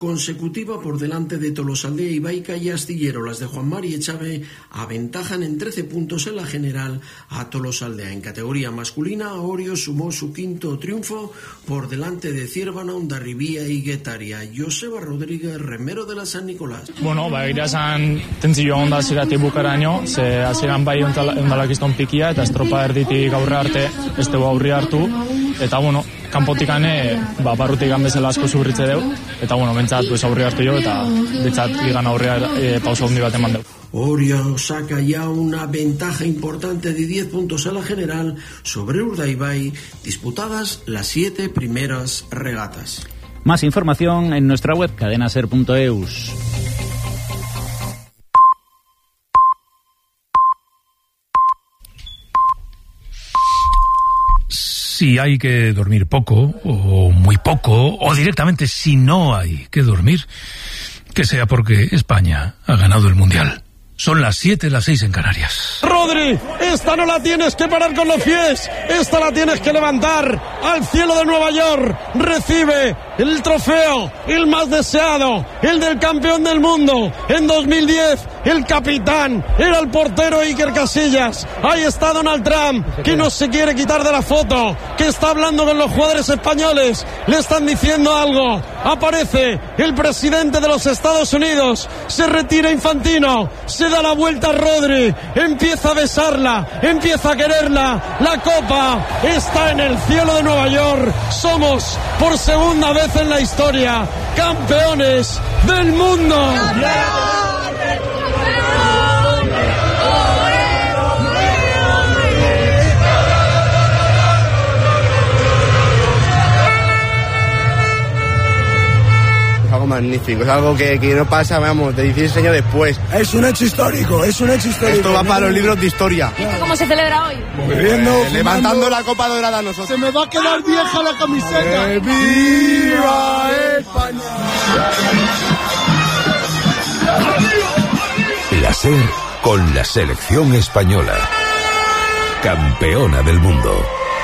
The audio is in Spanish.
consecutiva por delante de Tolosaldea, Ibaica y Astillero. Las de Juan Mari Echave aventajan en 13 puntos en la general a Tolosaldea. En categoría masculina, Orio sumó su quinto triunfo por delante de Zirbana, Hondarribia y Guetaria. Joseba Rodríguez, remero de la San Nicolás. Bueno, egia esan tentzio onda zirati bukaraino, ze hasieran bai ondalakizton pikia eta estropa erditik aurre arte ez dugu aurri hartu, eta bueno, kanpotikane barrutikan bezala asko zurritze deu, eta bueno, bentsat aurri hartu jo, eta bentsat ligan aurre pausa hundi bat eman deu. Orio saca ya una ventaja importante de 10 puntos a la general sobre Urdaibai, disputadas las 7 primeras regatas. Más información en nuestra web cadenaser.eus. Si hay que dormir poco, o muy poco, o directamente si no hay que dormir, que sea porque España ha ganado el Mundial. Son las 7, las 6 en Canarias. Rodri, esta no la tienes que parar con los pies, esta la tienes que levantar al cielo de Nueva York. Recibe el trofeo, el más deseado, el del campeón del mundo. En 2010, el capitán era el portero Iker Casillas. Ahí está Donald Trump, que no se quiere quitar de la foto, que está hablando con los jugadores españoles. Le están diciendo algo. Aparece el presidente de los Estados Unidos. Se retira Infantino. Se da la vuelta a Rodri. Empieza a besarla. Empieza a quererla. La copa está en el cielo de Nueva York. Somos, por segunda vez en la historia, campeones del mundo. Algo magnífico, es algo que no pasa, vamos, de 16 años después. Es un hecho histórico, es un hecho histórico. Esto va para los libros de historia. ¿Y cómo se celebra hoy? Levantando la copa dorada a nosotros. Se me va a quedar vieja la camiseta. ¡Viva España! La SER con la selección española. Campeona del mundo.